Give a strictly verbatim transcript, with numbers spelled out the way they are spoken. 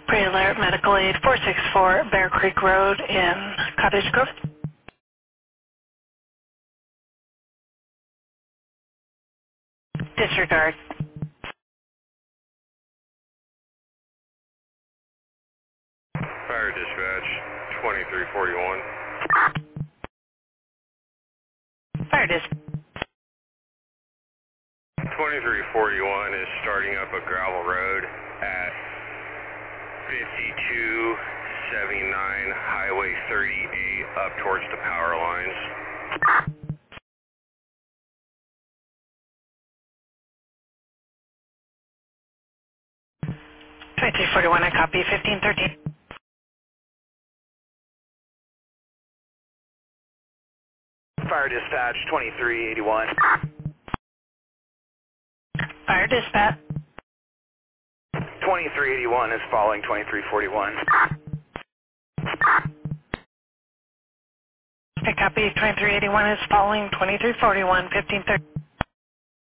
Pre-alert medical aid four six four Bear Creek Road in Cottage Grove. Disregard. Fire dispatch twenty-three forty-one. Fire dis. twenty-three forty-one is starting up a gravel road at fifty-two seventy-nine Highway thirty-eight up towards the power lines. twenty-three forty-one, I copy. fifteen thirteen. Fire dispatch twenty-three eighty-one. Fire dispatch. twenty-three eighty-one is following twenty-three forty-one. I copy. twenty-three eighty-one is following twenty-three forty-one. fifteen thirty.